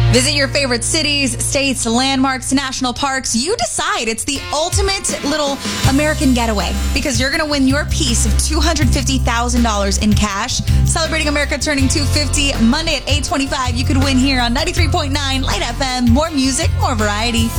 Visit your favorite cities, states, landmarks, national parks. You decide. It's the ultimate little American getaway because you're going to win your piece of $250,000 in cash. Celebrating America turning 250 Monday at 8:25. You could win here on 93.9 Light FM. More music, more variety.